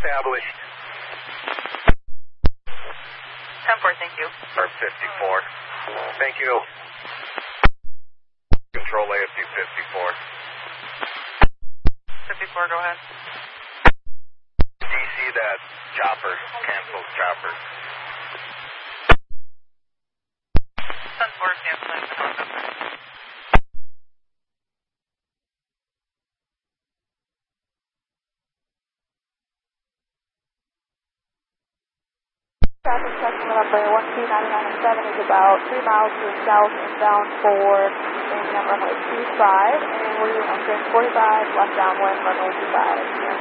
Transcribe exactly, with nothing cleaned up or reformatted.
Established. ten four, thank you. Or fifty-four. Thank you. Control A F C fifty-four. fifty-four, go ahead. D C that chopper. Cancel chopper. ten four, canceling the helicopter. Traffic check number one two nine nine seven is about three miles to the south inbound for in number two five, and we're on train forty-five, left downwind, runway two five.